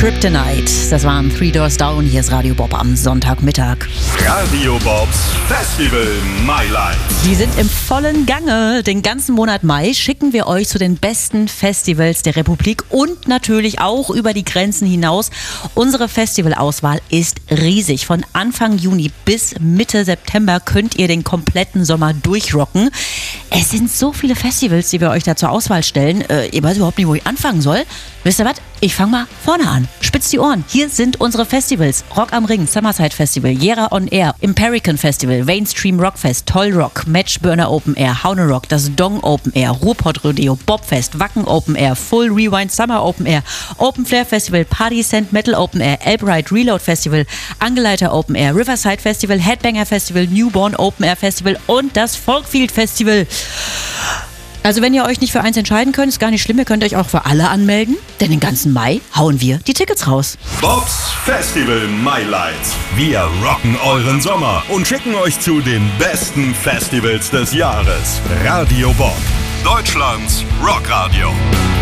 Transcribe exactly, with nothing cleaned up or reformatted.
Kryptonite. Das waren Three Doors Down. Hier ist Radio Bob am Sonntagmittag. Radio Bobs Festival My Life. Die sind im vollen Gange. Den ganzen Monat Mai schicken wir euch zu den besten Festivals der Republik und natürlich auch über die Grenzen hinaus. Unsere Festivalauswahl ist riesig. Von Anfang Juni bis Mitte September könnt ihr den kompletten Sommer durchrocken. Es sind so viele Festivals, die wir euch da zur Auswahl stellen. Äh, ihr weiß überhaupt nicht, wo ich anfangen soll. Wisst ihr was? Ich fange mal vorne an. Spitzt die Ohren. Hier sind unsere Festivals. Rock am Ring, Summerside Festival, Jera on Air, Imperican Festival, Mainstream Rockfest, Toll Rock, Matchburner Open Air, Haune Rock, das Dong Open Air, Ruhrpott Rodeo, Bobfest, Wacken Open Air, Full Rewind Summer Open Air, Open Flair Festival, Party Sand Metal Open Air, Albright Reload Festival, Angeleiter Open Air, Riverside Festival, Headbanger Festival, Newborn Open Air Festival und das Folkfield Festival. Also wenn ihr euch nicht für eins entscheiden könnt, ist gar nicht schlimm, ihr könnt euch auch für alle anmelden, denn den ganzen Mai hauen wir die Tickets raus. Bobs Festival My Lights. Wir rocken euren Sommer und schicken euch zu den besten Festivals des Jahres. Radio Bob, Deutschlands Rockradio.